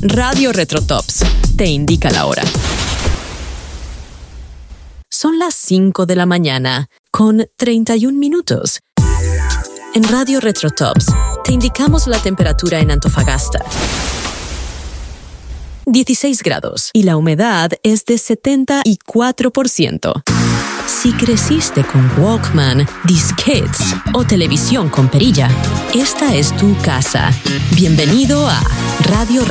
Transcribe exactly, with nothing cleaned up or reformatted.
Radio Retrotops te indica la hora. Son las cinco de la mañana, con treinta y un minutos. En Radio Retrotops te indicamos la temperatura en Antofagasta. dieciséis grados y la humedad es de setenta y cuatro por ciento. Si creciste con Walkman, disquetes o televisión con perilla, esta es tu casa. Bienvenido a Radio